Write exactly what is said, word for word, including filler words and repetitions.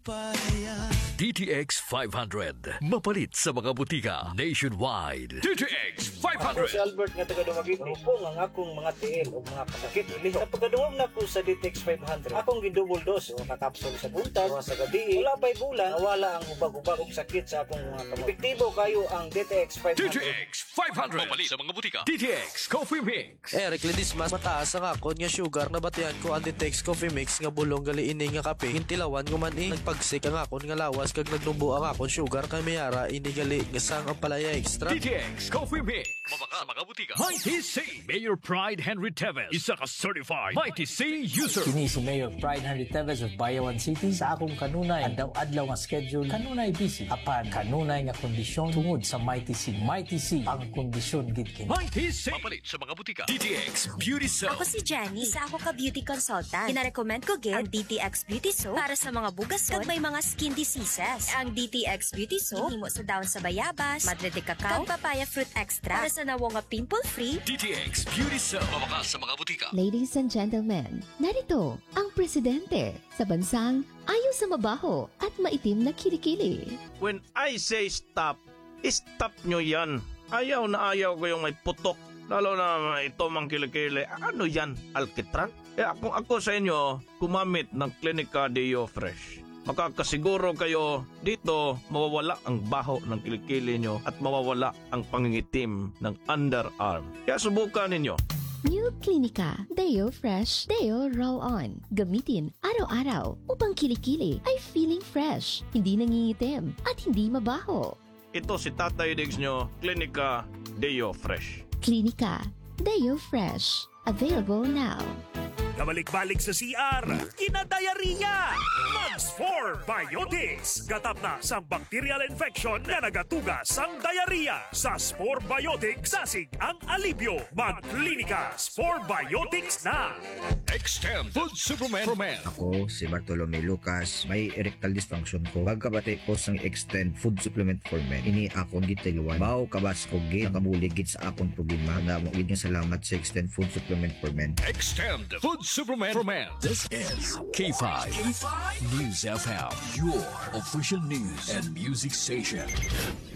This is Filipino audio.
D T X five hundred. Mapalit sa mga butika nationwide. D T X five Ako hundred. si Albert nga taga Dumagit. Hupong ang akong mga tiil o mga kasakit. Sa pagkadungog na ko sa D T X five hundred, akong gidouble dose o kakapsol sa buntag, mga sa gabi. Wala ba'y bulan, nawala ang ubag-ubag o sakit sa akong mga kamay. Epektibo kayo ang D T X five D hundred. T X five hundred. Mapalit sa mga butika. D T X Coffee Mix. Eric Ledis mas mataas ang akon nga sugar na batian ko ang Ditex Coffee Mix nga bulong gali ini nga kape. Hintilawan ko man i nagpagsik ang akon nga lawas kag nagnumbo ang akon sugar kay mayara ini gali nga sang ang palaya extra. D T X Coffee Mix. Mabaka sa mga butika. Mighty C. Mayor Pride Henry Teves. Isa ka certified Mighty C user. Kini si Mayor Pride Henry Teves of Bayawan City. Sa akong kanunay adlaw-adlaw nga schedule, kanunay busy apan kanunay nga kondisyon tungod sa Mighty C. Mighty C ang kondisyon gid kini. Mighty C. Mapalit sa mga butika. D T X Beauty Soap. Ako si Jenny, isa ako ka beauty consultant. Kina-recommend ko gid ang D T X Beauty Soap para sa mga bugason kag may mga skin diseases. Ang D T X Beauty Soap himo sa daon sa bayabas, madre de cacao, kag papaya fruit extra para sa nawo nga pimple-free. D T X Beauty Soap. Mabaka sa mga butika. Ladies and gentlemen, narito ang presidente sa bansang ayaw sa mabaho at maitim na kilikili. When I say stop, stop nyo yan. Ayaw na ayaw ko yung may putok. Lalo na ito mang kilikili. Ano yan? Alkitran? Eh kung ako sa inyo, kumamit ng Clinica Deo Fresh. Makakasiguro kayo dito mawawala ang baho ng kilikili nyo at mawawala ang pangingitim ng underarm. Kaya subukan ninyo. New Clinica Deo Fresh Deo Roll On. Gamitin araw-araw upang kilikili ay feeling fresh, hindi nangingitim at hindi mabaho. Ito si Tatay Diggs nyo, Clinica Deo Fresh. Clinica Deo Fresh. Available now. Kabalik-balik sa C R, kinadayariya! Mags four Biotics. Gatap na sa bacterial infection na nagatugas ang diarrhea. Sa Spore Biotics, sasig ang alibyo. Mag-klinika, Spore Biotics na! Extend Food Supplement for Men. Ako si Bartolome Lucas, may erectile dysfunction ko. Pagkabati ko sang Extend Food Supplement for Men, ini akong gitiluan. Mao kabas ko gid nakabulig gid sa akong problema. Nga mo gid nga salamat sa Extend Food Supplement for Men. Extend Food Supplement for Men. This is K five News F M, your official news and music station.